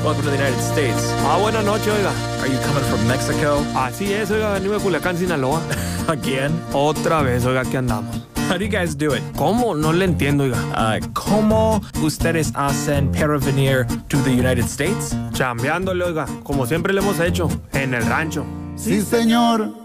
Welcome to the United States. Buenas noches, oiga. Are you coming from Mexico? Así es, oiga, venimos de Culiacán, Sinaloa. Again? Otra vez, oiga, aquí andamos. How do you guys do it? ¿Cómo? No le entiendo, oiga. ¿Cómo ustedes hacen para venir to the United States? Chambeándole, oiga, como siempre le hemos hecho, en el rancho. Sí, señor.